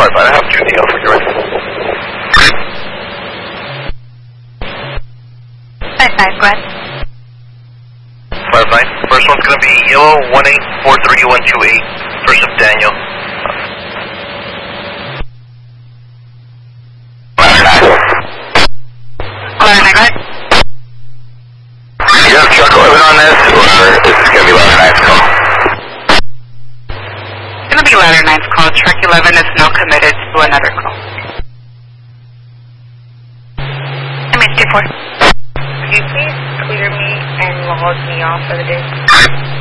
I have 2 Neo for you right now. 5-5, go ahead. 5-9. First one's going to be yellow 1843128. First of Daniel. Ladder 9, go ahead. Do you have truck 11 on this, or is this going to be ladder 9's call? It's going to be ladder 9's call. Truck 11 is now committed to another call. I mean, 2-4. Could you please clear me and log me off for the day?